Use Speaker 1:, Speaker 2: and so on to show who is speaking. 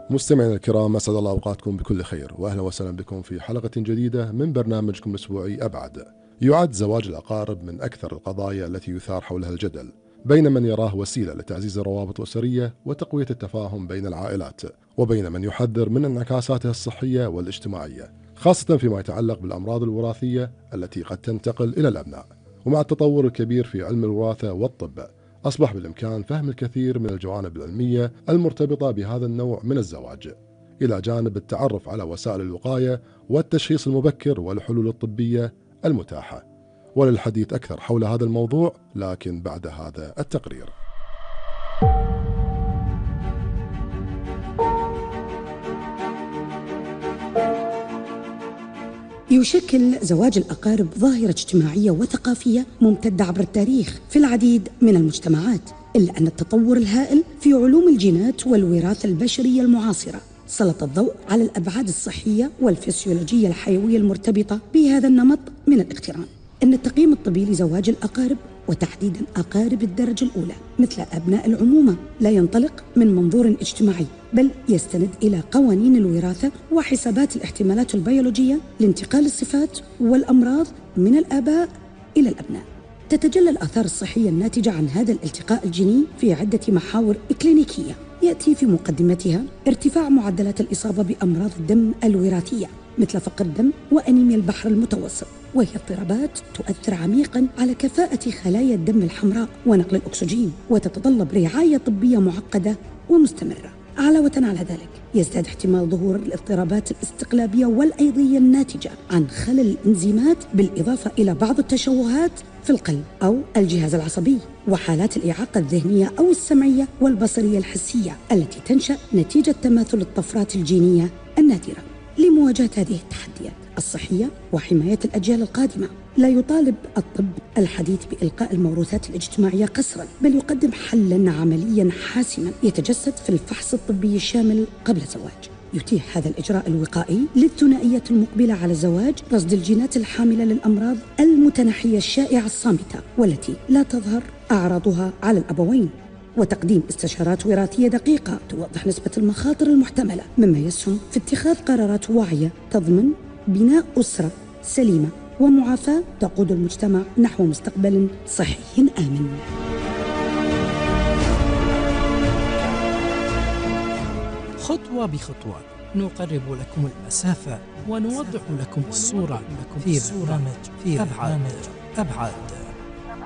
Speaker 1: مستمعينا الكرام، أسعد الله أوقاتكم بكل خير، وأهلا وسهلا بكم في حلقة جديدة من برنامجكم الأسبوعي أبعد. يعد زواج الأقارب من أكثر القضايا التي يثار حولها الجدل بين من يراه وسيلة لتعزيز الروابط الأسرية وتقوية التفاهم بين العائلات، وبين من يحذر من انعكاساتها الصحية والاجتماعية، خاصة فيما يتعلق بالأمراض الوراثية التي قد تنتقل إلى الأبناء. ومع التطور الكبير في علم الوراثة والطب، أصبح بالإمكان فهم الكثير من الجوانب العلمية المرتبطة بهذا النوع من الزواج، إلى جانب التعرف على وسائل الوقاية والتشخيص المبكر والحلول الطبية المتاحة. وللحديث أكثر حول هذا الموضوع، لكن بعد هذا التقرير.
Speaker 2: يشكل زواج الأقارب ظاهرة اجتماعية وثقافية ممتدة عبر التاريخ في العديد من المجتمعات، إلا أن التطور الهائل في علوم الجينات والوراثة البشرية المعاصرة سلط الضوء على الأبعاد الصحية والفسيولوجية الحيوية المرتبطة بهذا النمط من الاقتران. إن التقييم الطبي لزواج الأقارب، وتحديداً أقارب الدرجة الأولى مثل أبناء العمومة، لا ينطلق من منظور اجتماعي، بل يستند إلى قوانين الوراثة وحسابات الاحتمالات البيولوجية لانتقال الصفات والأمراض من الآباء إلى الأبناء. تتجلى الآثار الصحية الناتجة عن هذا الالتقاء الجيني في عدة محاور إكلينيكية، يأتي في مقدمتها ارتفاع معدلات الإصابة بأمراض الدم الوراثية مثل فقر الدم وأنيميا البحر المتوسط، وهي اضطرابات تؤثر عميقاً على كفاءة خلايا الدم الحمراء ونقل الأكسجين، وتتطلب رعاية طبية معقدة ومستمرة. علاوة على ذلك، يزداد احتمال ظهور الاضطرابات الاستقلابية والأيضية الناتجة عن خلل الإنزيمات، بالإضافة إلى بعض التشوهات في القلب أو الجهاز العصبي، وحالات الإعاقة الذهنية أو السمعية والبصرية الحسية التي تنشأ نتيجة تماثل الطفرات الجينية النادرة. لمواجهة هذه التحديات الصحية وحماية الأجيال القادمة، لا يطالب الطب الحديث بإلقاء الموروثات الاجتماعية قسرا، بل يقدم حلا عمليا حاسما يتجسد في الفحص الطبي الشامل قبل الزواج. يتيح هذا الإجراء الوقائي للثنائية المقبلة على الزواج رصد الجينات الحاملة للأمراض المتنحية الشائعة الصامتة والتي لا تظهر أعراضها على الأبوين، وتقديم استشارات وراثية دقيقة توضح نسبة المخاطر المحتملة، مما يسهم في اتخاذ قرارات واعية تضمن بناء أسرة سليمة ومعافاة تقود المجتمع نحو مستقبل صحي آمن.
Speaker 3: خطوة بخطوة نقرب لكم المسافة ونوضح لكم الصورة في برنامج أبعاد.